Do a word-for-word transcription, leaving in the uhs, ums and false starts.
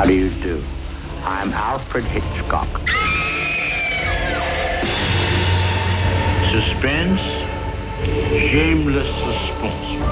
How do you do? I'm Alfred Hitchcock. Suspense, shameless suspense.